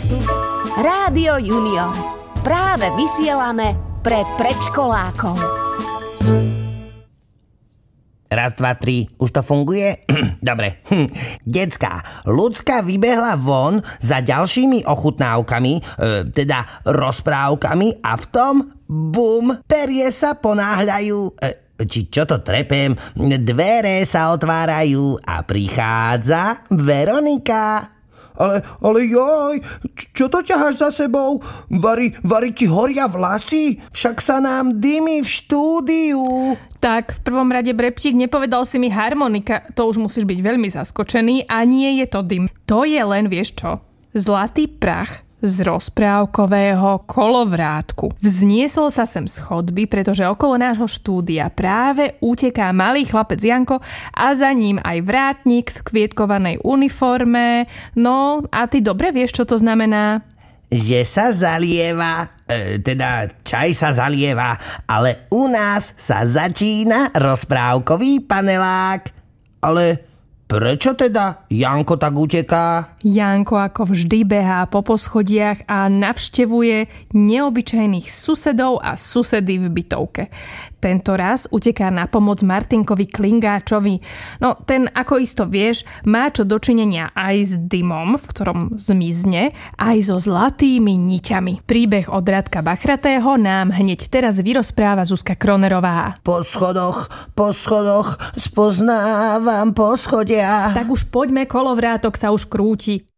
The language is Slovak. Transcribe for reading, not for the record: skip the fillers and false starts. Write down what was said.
Rádio Junior. Práve vysielame pre predškolákov. Raz, dva, tri. Už to funguje? Dobre. Decká, Ľudská vybehla von za ďalšími ochutnávkami, teda rozprávkami a v tom, bum, perie sa ponáhľajú. Či čo to trepem? Dvere sa otvárajú a prichádza Veronika. Ale joj, čo to ťaháš za sebou? Vari ti horia vlasy? Však sa nám dymí v štúdiu. Tak, v prvom rade, Breptík, nepovedal si mi harmonika. To už musíš byť veľmi zaskočený a nie je to dym. To je len, vieš čo, zlatý prach z rozprávkového kolovrátku. Vzniesol sa sem z chodby, pretože okolo nášho štúdia práve uteká malý chlapec Janko a za ním aj vrátnik v kvietkovanej uniforme. No a ty dobre vieš, čo to znamená? Že sa zalieva, teda čaj sa zalieva, ale u nás sa začína rozprávkový panelák. Ale prečo teda Janko tak uteká? Janko ako vždy behá po poschodiach a navštevuje neobyčajných susedov a susedy v bytovke. Tento raz uteká na pomoc Martinkovi Klingáčovi. No ten, ako isto vieš, má čo dočinenia aj s dymom, v ktorom zmizne, aj so zlatými niťami. Príbeh od Radka Bachratého nám hneď teraz vyrozpráva Zuzka Kronerová. Po schodoch, spoznávam poschodia. Tak už poďme, kolovrátok sa už krúti.